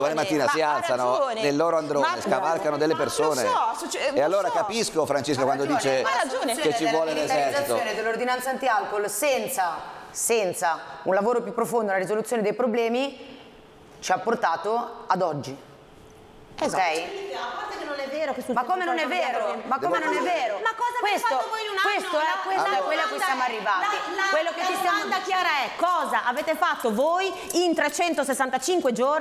Domani mattina si alzano nel loro androne, scavalcano delle persone. E allora capisco Francesca quando dice che ci vuole l'esercito. La dell'ordinanza anti-alcol senza un lavoro più profondo nella risoluzione dei problemi ci ha portato ad oggi. Esatto. Ok? A parte che non è vero che Ma come non è vero? Ma come non è vero? Ma cosa avete fatto voi in un anno? Questo è quello a cui siamo arrivati. La domanda chiara è: cosa avete fatto voi in 365 giorni?